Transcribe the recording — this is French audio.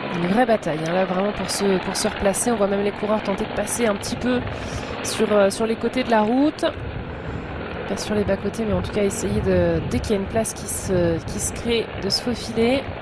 Une vraie bataille, hein, là vraiment pour se replacer. On voit même les coureurs tenter de passer un petit peu sur les côtés de la route. Pas sur les bas-côtés, mais en tout cas essayer dès qu'il y a une place qui se crée, de se faufiler.